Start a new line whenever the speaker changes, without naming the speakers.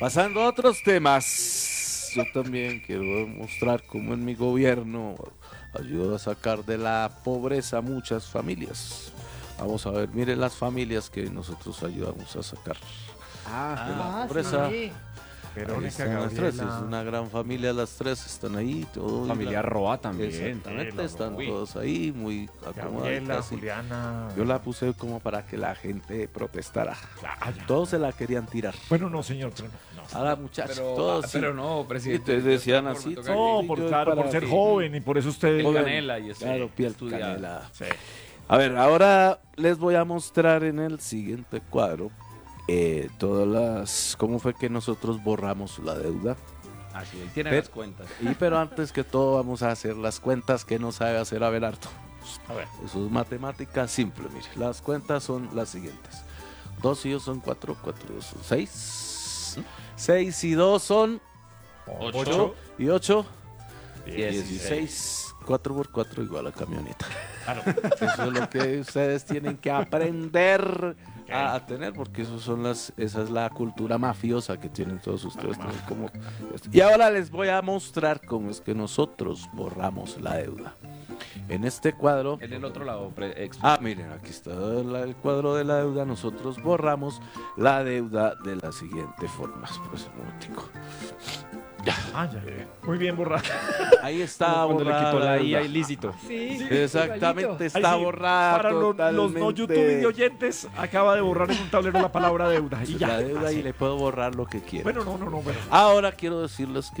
Pasando a otros temas, yo también quiero mostrar cómo en mi gobierno ayudo a sacar de la pobreza a muchas familias. Vamos a ver, miren las familias que nosotros ayudamos a sacar de la pobreza.
Sí.
Ahí
Verónica,
están las tres, es
Gabriela,
una gran familia, las tres están ahí. Todo
Familia Roa también.
Exactamente, están
Uy.
todos ahí, muy
Gabriela,
acomodaditas. Sí.
Juliana.
Yo la puse como para que la gente protestara.
Ah, ya.
Todos se la querían tirar.
Bueno, no, señor, pero no.
A la muchacha,
Pero,
todos sí.
pero no,
Y
presidente.
entonces decían
Por
así,
me toca
No,
sí,
por,
yo
claro, por
para
ser
que-
joven y por eso usted...
Piel
Joven.
canela y eso.
Claro, piel
estudiar.
canela.
Sí.
A ver, ahora les voy a mostrar en el siguiente cuadro todas las... ¿Cómo fue que nosotros borramos la deuda?
Así, ahí tiene
Pero-
las cuentas.
Pero antes que todo vamos a hacer las cuentas que no sabe hacer Abelardo.
A ver.
Eso es matemática simple, mire. Las cuentas son las siguientes. 2 y 2 son 4, 4 y 2 son 6. 6 y 2 son 8 y 8, 16. 4 por 4 igual a camioneta.
Claro.
Eso es lo que ustedes tienen que aprender a tener, porque esa es la cultura mafiosa que tienen todos ustedes. ¿No? Y ahora les voy a mostrar cómo es que nosotros borramos la deuda. En este cuadro...
En el otro lado,
miren, aquí está el cuadro de la deuda. Nosotros borramos la deuda de la siguiente forma. Pues, un momentico.
Ah, ya. Muy bien, borrado.
Ahí está
cuando le
borrada
quitó la IA
deuda.
ilícito.
Sí,
Exactamente,
Ahí
está
sí,
borrada
Para los
totalmente.
no YouTube y oyentes, acaba de borrar en un tablero la palabra deuda. Y ya.
La deuda
Así.
y le puedo borrar lo que quiera.
Bueno, no. Bueno.
Ahora quiero decirles que